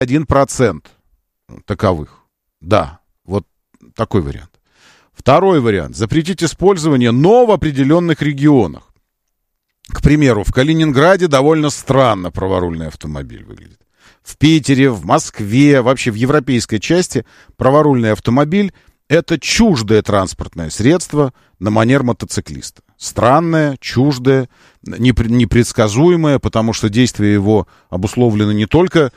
1% таковых. Да, вот такой вариант. Второй вариант. Запретить использование, но в определенных регионах. К примеру, в Калининграде довольно странно праворульный автомобиль выглядит. В Питере, в Москве, вообще в европейской части праворульный автомобиль — это чуждое транспортное средство на манер мотоциклиста. Странное, чуждое, непредсказуемое, потому что действия его обусловлены не только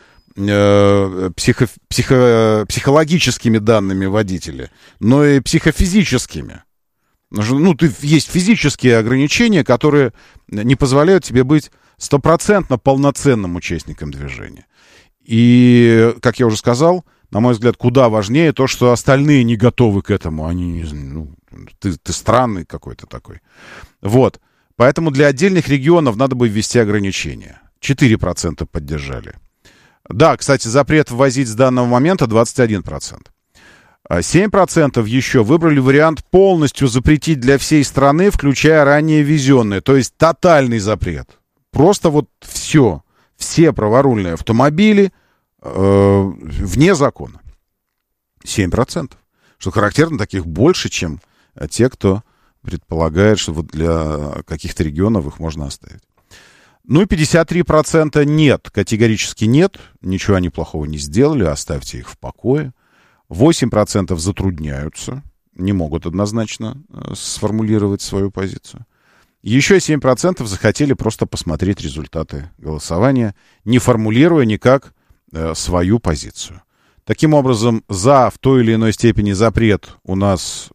психологическими данными водителя, но и психофизическими. Есть физические ограничения, которые не позволяют тебе быть стопроцентно полноценным участником движения. И, как я уже сказал, на мой взгляд, куда важнее то, что остальные не готовы к этому. Ты странный какой-то такой. Вот. Поэтому для отдельных регионов надо бы ввести ограничения. 4% поддержали. Да, кстати, запрет ввозить с данного момента 21%. 7% еще выбрали вариант полностью запретить для всей страны, включая ранее ввезенные. То есть тотальный запрет. Просто вот все праворульные автомобили вне закона. 7%. Что характерно, таких больше, чем те, кто предполагает, что вот для каких-то регионов их можно оставить. Ну и 53% нет, категорически нет. Ничего они плохого не сделали, оставьте их в покое. 8% затрудняются, не могут однозначно сформулировать свою позицию. Еще 7% захотели просто посмотреть результаты голосования, не формулируя никак свою позицию. Таким образом, за в той или иной степени запрет у нас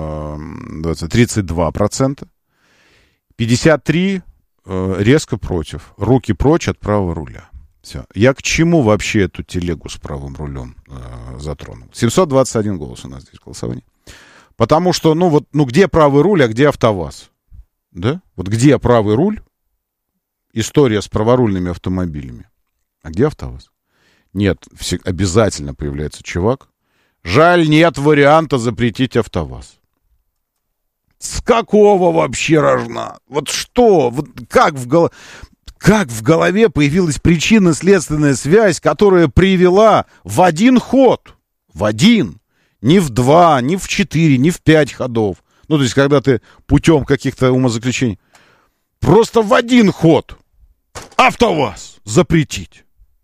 32%, 53% резко против. Руки прочь от правого руля. Все. Я к чему вообще эту телегу с правым рулем затронул? 721 голос у нас здесь голосование. Потому что, где правый руль, а где АвтоВАЗ? Да? Вот где правый руль? История с праворульными автомобилями. А где АвтоВАЗ? Нет, обязательно появляется чувак. Жаль, нет варианта запретить АвтоВАЗ. С какого вообще рожна? Вот что? Вот как в голове появилась причинно-следственная связь, которая привела в один ход? В один. Не в 2, не в 4, не в 5 ходов. То есть, когда ты путем каких-то умозаключений. Просто в один ход. АвтоВАЗ запретить.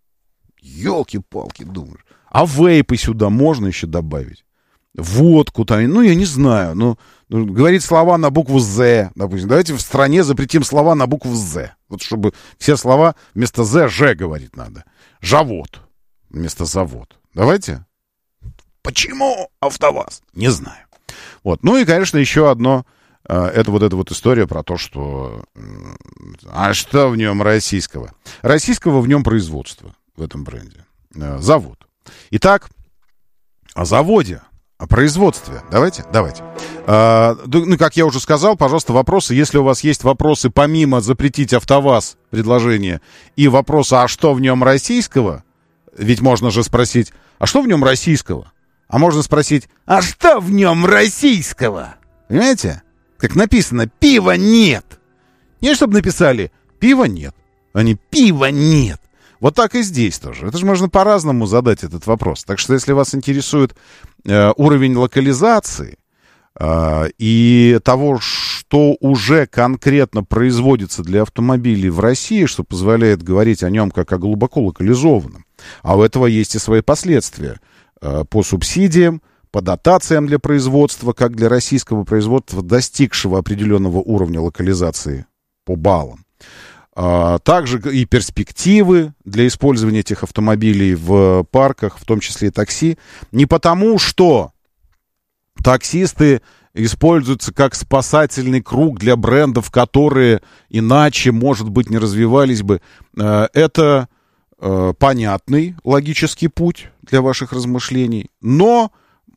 Ёлки-палки, думаешь. А вейпы сюда можно еще добавить? Водку там, я не знаю. Говорит слова на букву «З», допустим. Давайте в стране запретим слова на букву «З». Вот чтобы все слова вместо «З» «Ж» говорить надо. Жавод вместо завод. Давайте. Почему АвтоВАЗ? Не знаю. Вот. Ну и, конечно, еще одно. Это вот история про то, что... А что в нем российского? Российского в нем производства в этом бренде. Завод. Итак, о заводе. О производстве. Давайте. Как я уже сказал, пожалуйста, вопросы. Если у вас есть вопросы, помимо запретить АвтоВАЗ предложение, и вопросы, а что в нем российского? Ведь можно же спросить, а что в нем российского? А можно спросить, а что в нем российского? Понимаете? Как написано, пива нет. Не чтобы написали, пива нет. А не пива нет. Вот так и здесь тоже. Это же можно по-разному задать этот вопрос. Так что, если вас интересует уровень локализации и того, что уже конкретно производится для автомобилей в России, что позволяет говорить о нем как о глубоко локализованном, а у этого есть и свои последствия по субсидиям, по дотациям для производства, как для российского производства, достигшего определенного уровня локализации по баллам. Также и перспективы для использования этих автомобилей в парках, в том числе и такси. Не потому, что таксисты используются как спасательный круг для брендов, которые иначе, может быть, не развивались бы. Это понятный логический путь для ваших размышлений, но,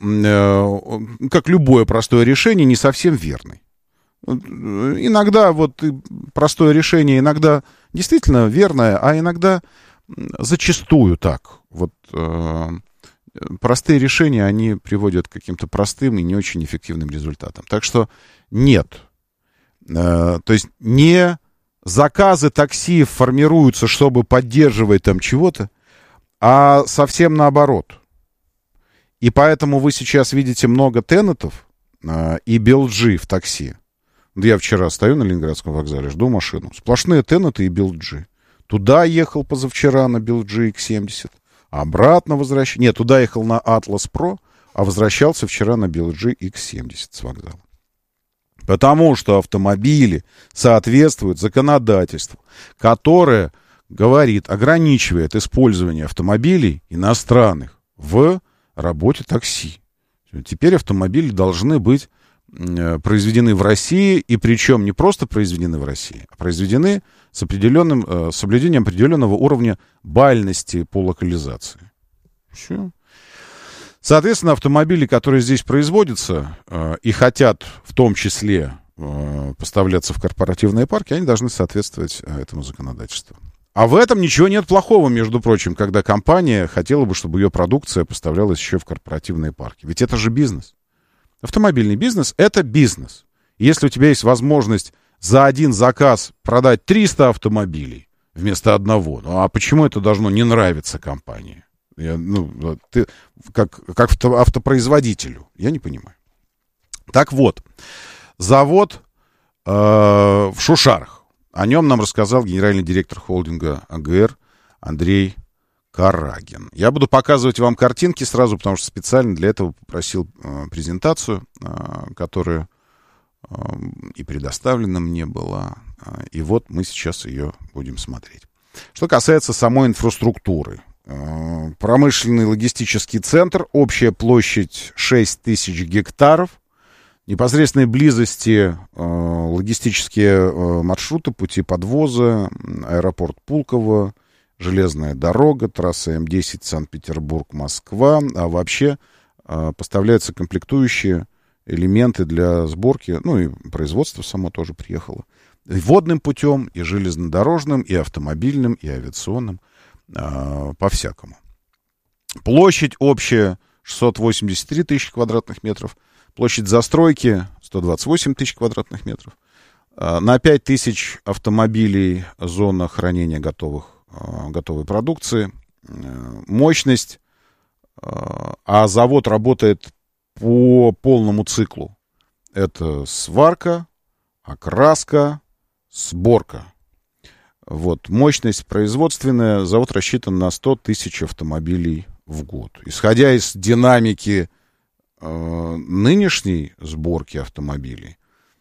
как любое простое решение, не совсем верный. Иногда простое решение, иногда действительно верное, а иногда зачастую так. Простые решения, они приводят к каким-то простым и не очень эффективным результатам. Так что нет. То есть не заказы такси формируются, чтобы поддерживать там чего-то, а совсем наоборот. И поэтому вы сейчас видите много Теннетов и BLG в такси. Я вчера стою на Ленинградском вокзале, жду машину. Сплошные Теннеты и BLG. Туда ехал позавчера на BLG X70, а обратно возвращался. Нет, туда ехал на Atlas Pro, а возвращался вчера на BLG X70 с вокзала. Потому что автомобили соответствуют законодательству, которое говорит, ограничивает использование автомобилей иностранных в работе такси. Теперь автомобили должны быть произведены в России, и причем не просто произведены в России, а произведены с соблюдением определенного уровня бальности по локализации. Все. Соответственно, автомобили, которые здесь производятся и хотят в том числе поставляться в корпоративные парки, они должны соответствовать этому законодательству. А в этом ничего нет плохого, между прочим, когда компания хотела бы, чтобы ее продукция поставлялась еще в корпоративные парки. Ведь это же бизнес. Автомобильный бизнес — это бизнес. Если у тебя есть возможность за один заказ продать 300 автомобилей вместо одного, ну а почему это должно не нравиться компании? Ты как автопроизводителю. Я не понимаю. Так вот, завод в Шушарах. О нем нам рассказал генеральный директор холдинга АГР Андрей Карагин. Я буду показывать вам картинки сразу, потому что специально для этого попросил презентацию, которая и предоставлена мне была. И вот мы сейчас ее будем смотреть. Что касается самой инфраструктуры. Промышленный логистический центр, общая площадь 6 тысяч гектаров, непосредственной близости логистические маршруты, пути подвоза, аэропорт Пулково, железная дорога, трасса М10 Санкт-Петербург-Москва, а вообще поставляются комплектующие элементы для сборки, ну и производство само тоже приехало, и водным путем, и железнодорожным, и автомобильным, и авиационным. По-всякому. Площадь общая 683 тысячи квадратных метров. Площадь застройки 128 тысяч квадратных метров. На 5 тысяч автомобилей зона хранения готовой продукции. Мощность. А завод работает по полному циклу. Это сварка, окраска, сборка. Вот, мощность производственная, завод рассчитан на 100 тысяч автомобилей в год. Исходя из динамики нынешней сборки автомобилей,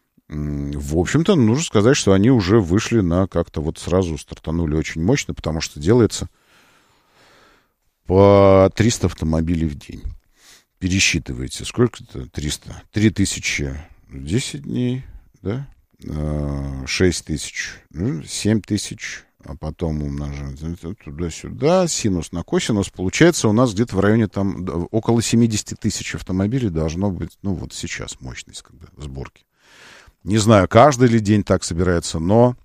в общем-то, нужно сказать, что они уже вышли на как-то вот сразу стартанули очень мощно, потому что делается по 300 автомобилей в день. Пересчитывайте, сколько это 300? 3000 10 дней, да? 6 тысяч, 7 тысяч, а потом умножаем туда-сюда, синус на косинус. Получается, у нас где-то в районе там около 70 тысяч автомобилей должно быть, ну вот сейчас мощность когда сборки. Не знаю, каждый ли день так собирается, но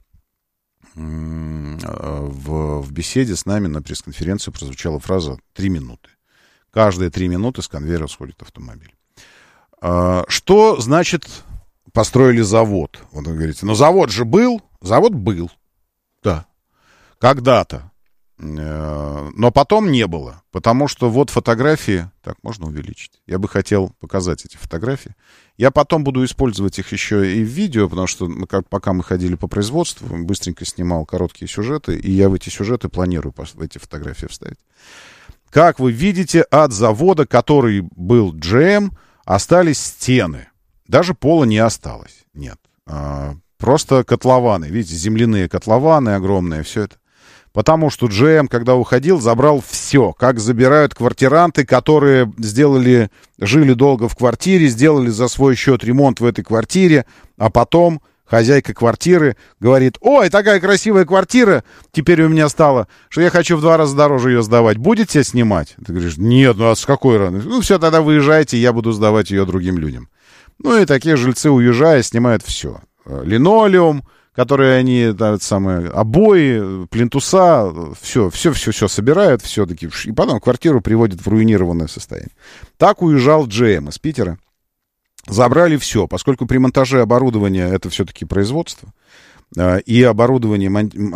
в беседе с нами на пресс-конференции прозвучала фраза 3 минуты. Каждые 3 минуты с конвейера сходит автомобиль. Что значит построили завод? Вот вы говорите, но завод же был. Завод был, да, когда-то. Но потом не было, потому что вот фотографии, так, можно увеличить. Я бы хотел показать эти фотографии. Я потом буду использовать их еще и в видео, потому что пока мы ходили по производству, быстренько снимал короткие сюжеты, и я в эти сюжеты планирую в эти фотографии вставить. Как вы видите, от завода, который был GM, остались стены. Даже пола не осталось. Нет. Просто котлованы. Видите, земляные котлованы огромные, все это. Потому что GM, когда уходил, забрал все. Как забирают квартиранты, которые жили долго в квартире, сделали за свой счет ремонт в этой квартире, а потом хозяйка квартиры говорит: ой, такая красивая квартира теперь у меня стала, что я хочу в 2 раза дороже ее сдавать. Будете снимать? Ты говоришь: нет, ну а с какой раны? Ну все, тогда выезжайте, я буду сдавать ее другим людям. Ну и такие жильцы, уезжая, снимают все. Линолеум, которые они, обои, плинтуса, все собирают все-таки, и потом квартиру приводят в руинированное состояние. Так уезжал GM из Питера. Забрали все, поскольку при монтаже оборудования это все-таки производство. и оборудование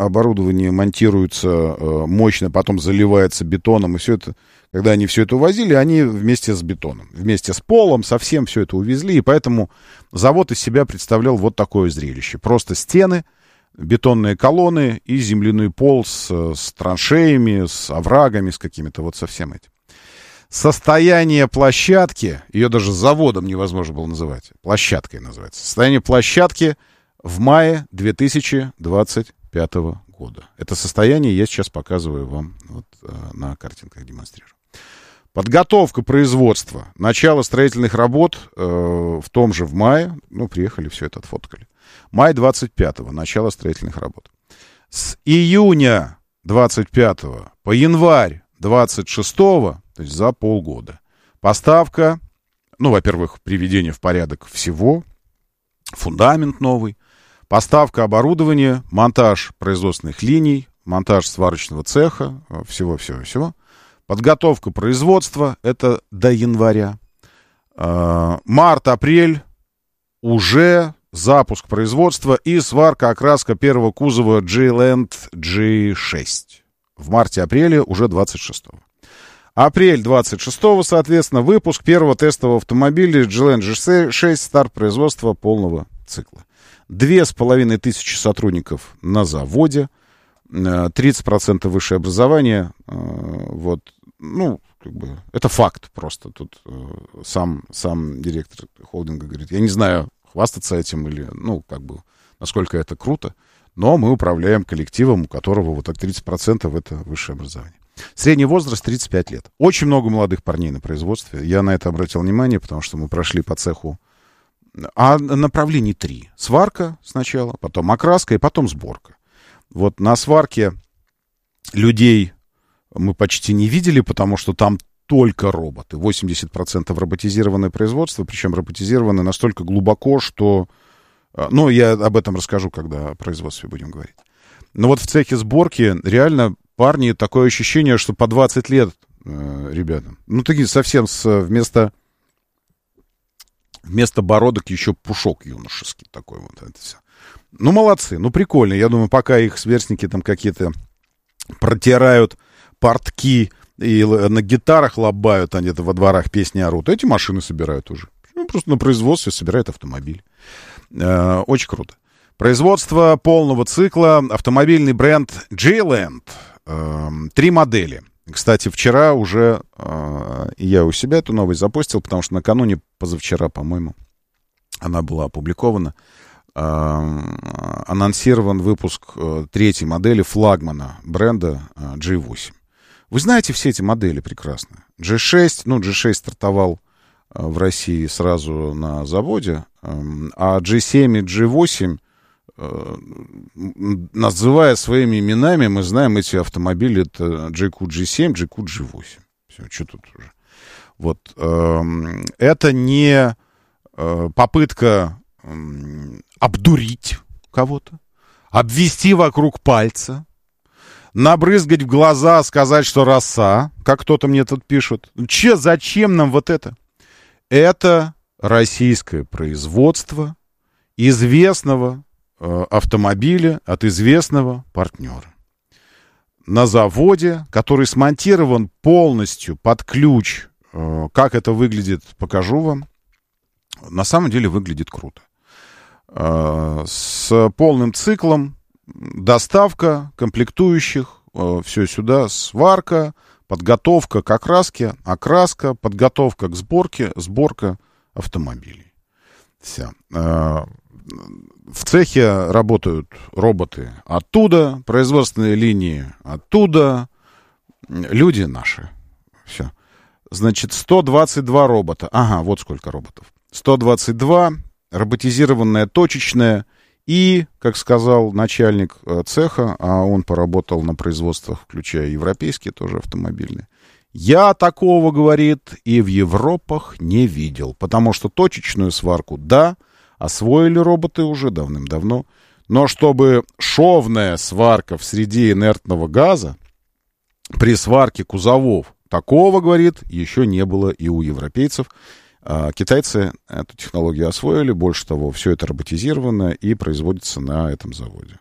монтируется мощно, потом заливается бетоном, и все это, когда они все это увозили, они вместе с бетоном, вместе с полом, совсем все это увезли, и поэтому завод из себя представлял вот такое зрелище. Просто стены, бетонные колонны и земляной пол с траншеями, с оврагами, с какими-то вот со всем этим. Состояние площадки, ее даже заводом невозможно было называть, площадкой называется. Состояние площадки в мае 2025 года. Это состояние я сейчас показываю вам вот, на картинках, демонстрирую. Подготовка производства, начало строительных работ в том же в мае, ну, приехали, все это отфоткали. Май 25-го, начало строительных работ. С июня 25-го по январь 26-го, то есть за полгода, поставка, ну, во-первых, приведение в порядок всего, фундамент новый, поставка оборудования, монтаж производственных линий, монтаж сварочного цеха, всего-всего-всего. Подготовка производства, это до января. Март-апрель уже запуск производства и сварка, окраска первого кузова G-Land G6. В марте-апреле уже 26-го. Апрель 26-го, соответственно, выпуск первого тестового автомобиля G-Land G6, старт производства полного цикла. 2500 сотрудников на заводе, 30% высшее образование, вот, ну, как бы, это факт просто. Тут сам директор холдинга говорит, я не знаю, хвастаться этим или, ну, как бы, насколько это круто, но мы управляем коллективом, у которого вот так 30% это высшее образование. Средний возраст 35 лет. Очень много молодых парней на производстве. Я на это обратил внимание, потому что мы прошли по цеху. А направлений 3. Сварка сначала, потом окраска и потом сборка. Вот на сварке людей мы почти не видели, потому что там только роботы. 80% роботизированное производство, причем роботизировано настолько глубоко, что... Ну, я об этом расскажу, когда о производстве будем говорить. Но вот в цехе сборки реально парни, такое ощущение, что по 20 лет ребятам. Ну, такие совсем вместо бородок еще пушок юношеский такой вот. Это все. Ну, молодцы, ну, прикольно. Я думаю, пока их сверстники там какие-то протирают портки и на гитарах лобают, они во дворах песни орут, эти машины собирают уже. Ну, просто на производстве собирают автомобиль. Очень круто. Производство полного цикла, автомобильный бренд G-Land. 3 модели. Кстати, вчера уже я у себя эту новость запостил, потому что накануне, позавчера, по-моему, она была опубликована. Анонсирован выпуск 3-й модели флагмана бренда G8. Вы знаете все эти модели прекрасно. G6, ну, G6 стартовал в России сразу на заводе, а G7 и G8, называя своими именами, мы знаем эти автомобили, это GQ G7, GQ G8. Все, что тут уже. Вот. Это не попытка обдурить кого-то, обвести вокруг пальца, набрызгать в глаза, сказать, что роса, как кто-то мне тут пишет. Зачем нам вот это? Это российское производство известного автомобиля от известного партнера. На заводе, который смонтирован полностью под ключ. Как это выглядит, покажу вам. На самом деле выглядит круто. С полным циклом доставка комплектующих, все сюда, сварка, подготовка к окраске, окраска, подготовка к сборке, сборка автомобилей. Все. В цехе работают роботы оттуда, производственные линии оттуда, люди наши. Все. Значит, 122 робота. Ага, вот сколько роботов. 122, роботизированная точечная и, как сказал начальник цеха, а он поработал на производствах, включая европейские тоже автомобильные, я такого, говорит, и в Европах не видел, потому что точечную сварку, да, освоили роботы уже давным-давно, но чтобы шовная сварка в среде инертного газа при сварке кузовов, такого, говорит, еще не было и у европейцев. Китайцы эту технологию освоили, больше того, все это роботизировано и производится на этом заводе.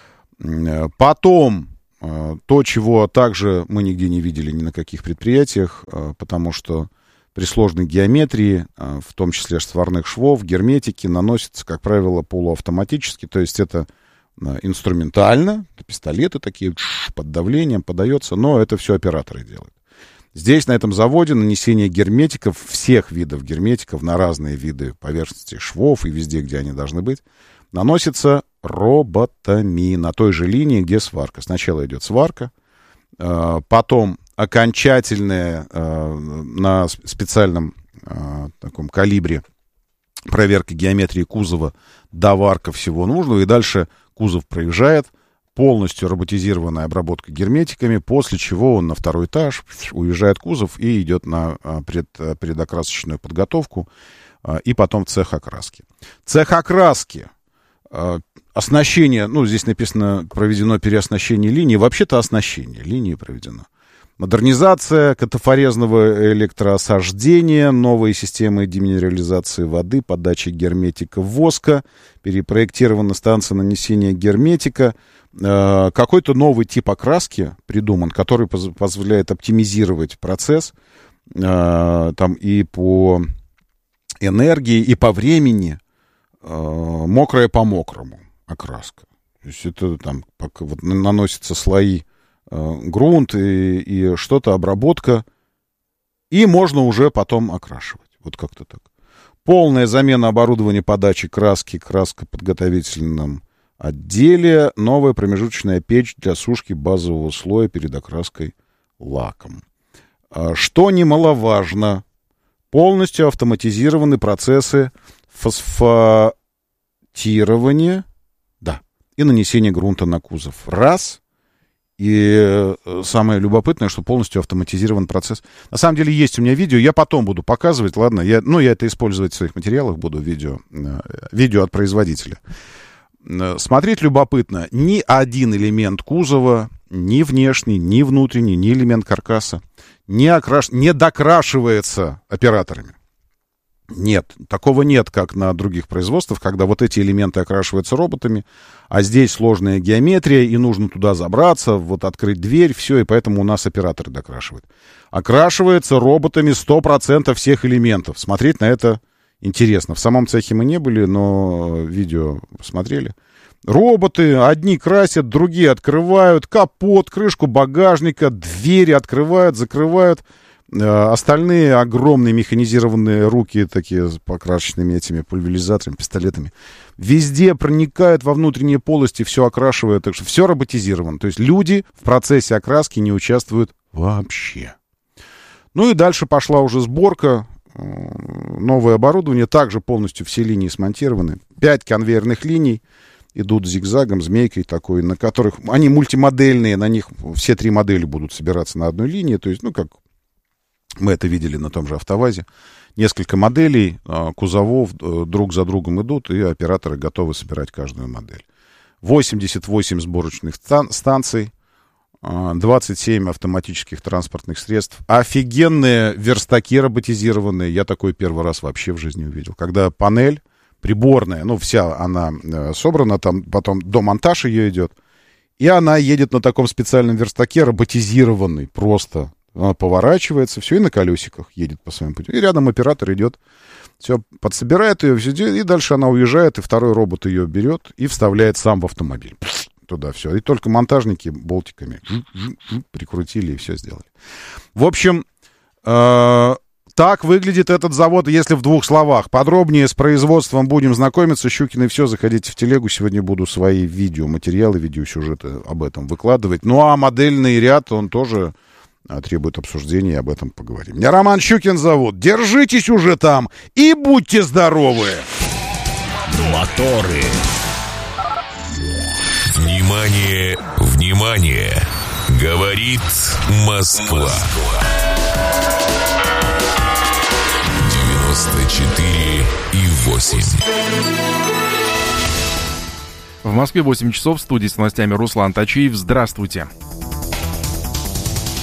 Потом, то, чего также мы нигде не видели ни на каких предприятиях, потому что при сложной геометрии, в том числе сварных швов, герметики наносятся, как правило, полуавтоматически, то есть это инструментально, пистолеты такие, под давлением подается, но это все операторы делают. Здесь, на этом заводе, нанесение герметиков, всех видов герметиков на разные виды поверхности швов и везде, где они должны быть, наносится роботами на той же линии, где сварка. Сначала идет сварка, потом окончательная на специальном таком калибре проверка геометрии кузова, доварка всего нужного, и дальше кузов проезжает, полностью роботизированная обработка герметиками, после чего он на второй этаж уезжает кузов и идет на предокрасочную подготовку, и потом в цех окраски. Цех окраски, оснащение, ну, здесь написано, проведено переоснащение линии, вообще-то оснащение линии проведено. Модернизация катафорезного электроосаждения, новые системы деминерализации воды, подачи герметика воска, перепроектирована станция нанесения герметика. Какой-то новый тип окраски придуман, который позволяет оптимизировать процесс там и по энергии, и по времени. Мокрая по мокрому окраска. То есть это там вот наносятся слои грунт и что-то, обработка, и можно уже потом окрашивать. Вот как-то так. Полная замена оборудования подачи краски, краска в подготовительном отделе, новая промежуточная печь для сушки базового слоя перед окраской лаком. Что немаловажно, полностью автоматизированы процессы фосфатирования, да, и нанесения грунта на кузов. Раз. И самое любопытное, что полностью автоматизирован процесс. На самом деле есть у меня видео, я потом буду показывать, ладно, я это использовать в своих материалах буду, видео от производителя. Смотреть любопытно, ни один элемент кузова, ни внешний, ни внутренний, ни элемент каркаса не докрашивается операторами. Нет, такого нет, как на других производствах, когда вот эти элементы окрашиваются роботами, а здесь сложная геометрия, и нужно туда забраться, вот открыть дверь, все, и поэтому у нас операторы докрашивают. Окрашивается роботами 100% всех элементов. Смотреть на это интересно. В самом цехе мы не были, но видео посмотрели. Роботы, одни красят, другие открывают капот, крышку багажника, двери открывают, закрывают. Остальные огромные механизированные руки, такие с покрасочными этими пульверизаторами, пистолетами, везде проникают во внутренние полости, все окрашивают, так что все роботизировано. То есть люди в процессе окраски не участвуют вообще. Ну и дальше пошла уже сборка, новое оборудование, также полностью все линии смонтированы. 5 конвейерных линий идут зигзагом, змейкой такой, на которых они мультимодельные, на них все 3 модели будут собираться на одной линии, то есть, ну, как мы это видели на том же АвтоВАЗе. Несколько моделей, кузовов друг за другом идут, и операторы готовы собирать каждую модель. 88 сборочных станций, 27 автоматических транспортных средств, офигенные верстаки роботизированные. Я такой первый раз вообще в жизни увидел. Когда панель приборная, ну, вся она собрана, там потом домонтаж ее идет, и она едет на таком специальном верстаке, роботизированный просто. Она поворачивается, все, и на колесиках едет по своему пути. И рядом оператор идет, все, подсобирает ее, все, и дальше она уезжает, и второй робот ее берет и вставляет сам в автомобиль. Туда все. И только монтажники болтиками прикрутили и все сделали. В общем, так выглядит этот завод, если в 2 словах. Подробнее с производством будем знакомиться. Щукин и все, заходите в телегу. Сегодня буду свои видеоматериалы, видеосюжеты об этом выкладывать. Ну, а модельный ряд, он тоже требует обсуждения, и об этом поговорим. Меня Роман Щукин зовут. Держитесь уже там и будьте здоровы! Моторы. Внимание, внимание! Говорит Москва. 94,8. В Москве 8 часов, в студии с новостями Руслан Тачиев. Здравствуйте.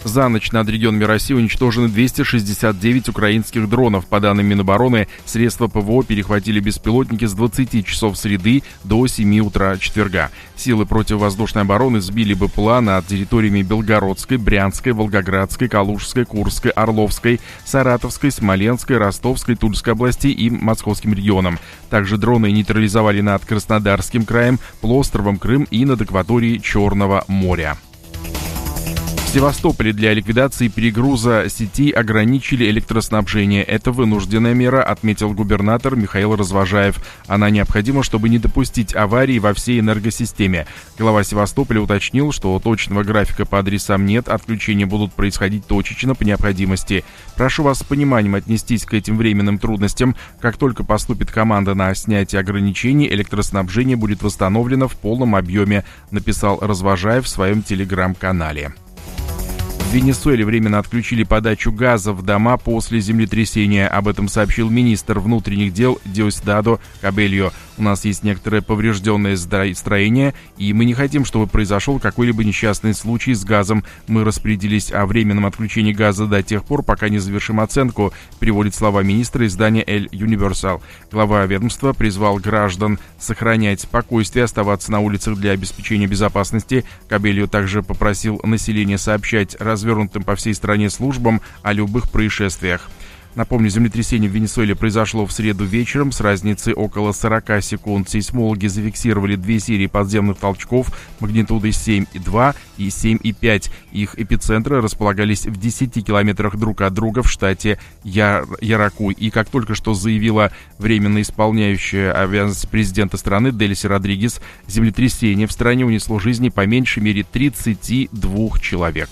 За ночь над регионами России уничтожены 269 украинских дронов. По данным Минобороны, средства ПВО перехватили беспилотники с 20 часов среды до 7 утра четверга. Силы противовоздушной обороны сбили БПЛА над территориями Белгородской, Брянской, Волгоградской, Калужской, Курской, Орловской, Саратовской, Смоленской, Ростовской, Тульской области и Московским регионам. Также дроны нейтрализовали над Краснодарским краем, полуостровом Крым и над акваторией Черного моря. В Севастополе для ликвидации перегруза сетей ограничили электроснабжение. Это вынужденная мера, отметил губернатор Михаил Развожаев. Она необходима, чтобы не допустить аварий во всей энергосистеме. Глава Севастополя уточнил, что точного графика по адресам нет, отключения будут происходить точечно по необходимости. Прошу вас с пониманием отнестись к этим временным трудностям. Как только поступит команда на снятие ограничений, электроснабжение будет восстановлено в полном объеме, написал Развожаев в своем телеграм-канале. В Венесуэле временно отключили подачу газа в дома после землетрясения. Об этом сообщил министр внутренних дел Диосдадо Кабельо. У нас есть некоторое поврежденное строение, и мы не хотим, чтобы произошел какой-либо несчастный случай с газом. Мы распорядились о временном отключении газа до тех пор, пока не завершим оценку, приводит слова министра издания «Эль Юниверсал». Глава ведомства призвал граждан сохранять спокойствие, оставаться на улицах для обеспечения безопасности. Кабельо также попросил население сообщать развернутым по всей стране службам о любых происшествиях. Напомню, землетрясение в Венесуэле произошло в среду вечером с разницей около 40 секунд. Сейсмологи зафиксировали 2 серии подземных толчков магнитудой 7,2 и 7,5. Их эпицентры располагались в 10 километрах друг от друга в штате Яракуй. И как только что заявила временно исполняющая обязанности президента страны Дельси Родригес, землетрясение в стране унесло жизни по меньшей мере 32 человек.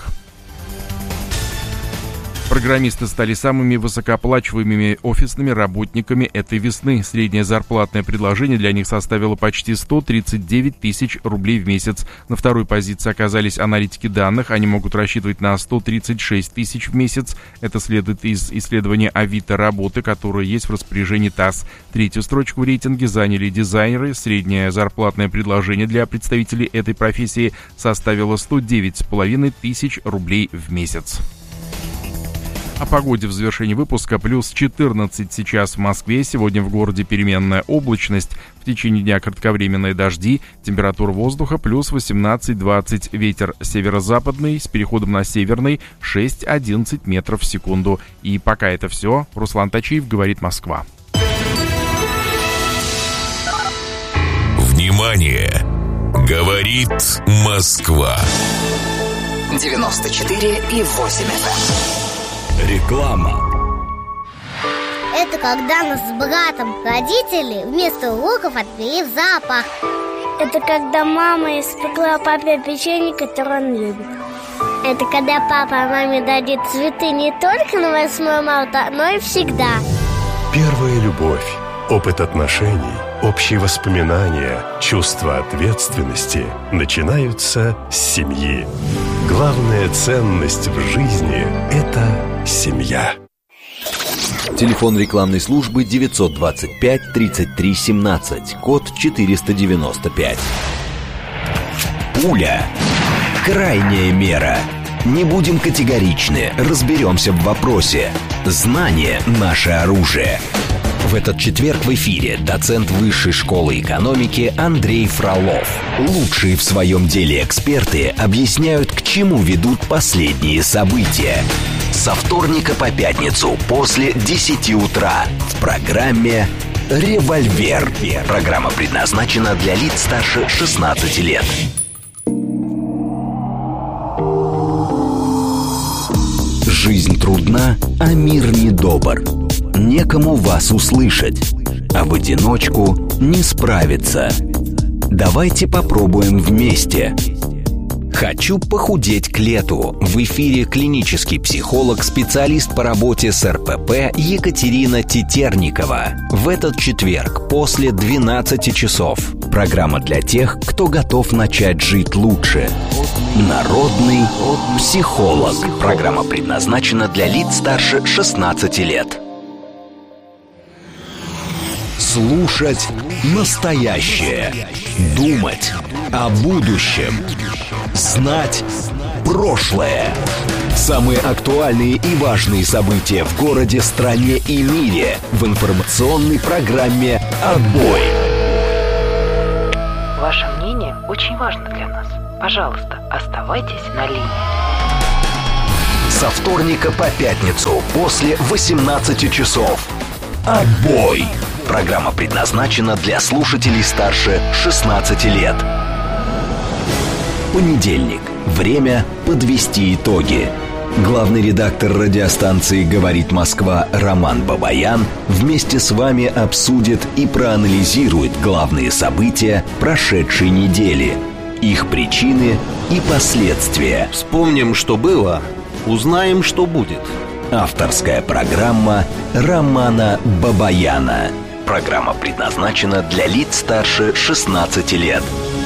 Программисты стали самыми высокооплачиваемыми офисными работниками этой весны. Среднее зарплатное предложение для них составило почти 139 тысяч рублей в месяц. На второй позиции оказались аналитики данных. Они могут рассчитывать на 136 тысяч в месяц. Это следует из исследования Авито работы, которое есть в распоряжении ТАСС. Третью строчку в рейтинге заняли дизайнеры. Среднее зарплатное предложение для представителей этой профессии составило 109,5 тысяч рублей в месяц. О погоде в завершении выпуска. Плюс 14 сейчас в Москве. Сегодня в городе переменная облачность. В течение дня кратковременные дожди. Температура воздуха плюс 18-20. Ветер северо-западный с переходом на северный 6-11 метров в секунду. И пока это все. Руслан Тачиев, говорит Москва. Внимание! Говорит Москва. 94,8 FM. Реклама. Это когда нас с братом родители вместо уроков отвели в зоопарк. Это когда мама испекла папе печенье, которое он любит. Это когда папа маме дадит цветы не только на 8 марта, но и всегда. Первая любовь, опыт отношений, общие воспоминания, чувство ответственности начинаются с семьи. Главная ценность в жизни – это семья. Телефон рекламной службы 925 33 17, код 495. Пуля. Крайняя мера. Не будем категоричны, разберемся в вопросе. Знание – наше оружие. В этот четверг в эфире доцент Высшей школы экономики Андрей Фролов. Лучшие в своем деле эксперты объясняют, к чему ведут последние события. Со вторника по пятницу после 10 утра в программе «Револьвер». Программа предназначена для лиц старше 16 лет. Жизнь трудна, а мир недобр. Некому вас услышать, а в одиночку не справиться. Давайте попробуем вместе. «Хочу похудеть к лету». В эфире клинический психолог, специалист по работе с РПП Екатерина Тетерникова. В этот четверг после 12 часов. Программа для тех, кто готов начать жить лучше. Народный психолог. Программа предназначена для лиц старше 16 лет. Слушать настоящее. Думать о будущем. Знать прошлое. Самые актуальные и важные события в городе, стране и мире в информационной программе «Отбой». Ваше мнение очень важно для нас. Пожалуйста, оставайтесь на линии. Со вторника по пятницу после 18 часов. «Отбой». Программа предназначена для слушателей старше 16 лет. Понедельник. Время подвести итоги. Главный редактор радиостанции «Говорит Москва» Роман Бабаян вместе с вами обсудит и проанализирует главные события прошедшей недели, их причины и последствия. Вспомним, что было, узнаем, что будет. Авторская программа Романа Бабаяна. Программа предназначена для лиц старше 16 лет.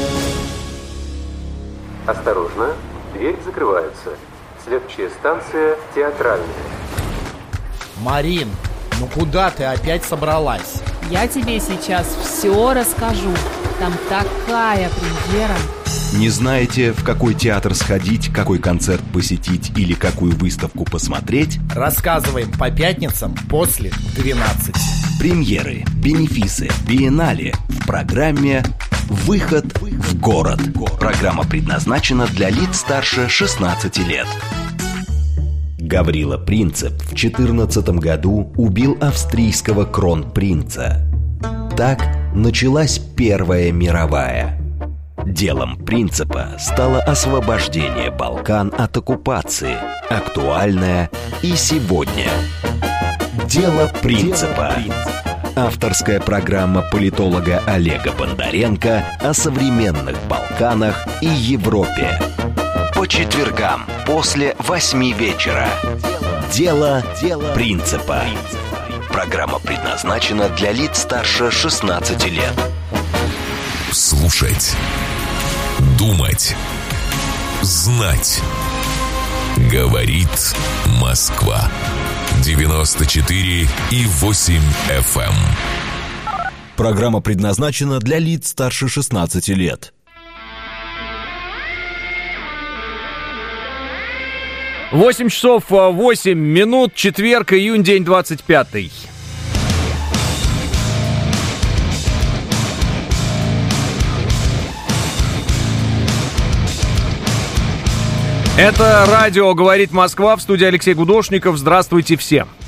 Осторожно, дверь закрывается. Следующая станция Театральная. Марин, ну куда ты опять собралась? Я тебе сейчас все расскажу. Там такая премьера. Не знаете, в какой театр сходить, какой концерт посетить или какую выставку посмотреть? Рассказываем по пятницам после 12. Премьеры, бенефисы, биеннале в программе «Выход в город». Программа предназначена для лиц старше 16 лет. Гаврила Принцип в 2014 году убил австрийского кронпринца. Так началась Первая мировая. Делом Принципа стало освобождение Балкан от оккупации, актуальное и сегодня. Дело Принципа. Авторская программа политолога Олега Бондаренко о современных Балканах и Европе. По четвергам после 8 вечера. Дело Принципа. Программа предназначена для лиц старше 16 лет. Слушать, думать, знать. Говорит Москва. 94,8 FM. Программа предназначена для лиц старше 16 лет. 8 часов 8 минут, четверг, июнь, день 25. Это радио «Говорит Москва», в студии Алексей Гудошников. Здравствуйте всем.